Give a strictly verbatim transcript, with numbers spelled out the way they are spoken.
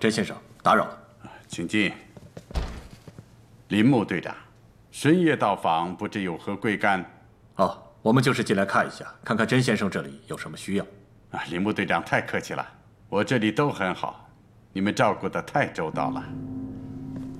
甄先生，打扰了， 请进。林木队长，深夜到访，不知有何贵干？ 哦，我们就是进来看一下，看看甄先生这里有什么需要。 啊，林木队长太客气了，我这里都很好，你们照顾得太周到了。